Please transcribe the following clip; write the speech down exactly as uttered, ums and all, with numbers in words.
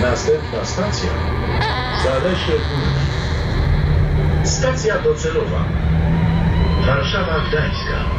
Następna stacja. Zalesie Górne. Stacja docelowa. Warszawa Gdańska.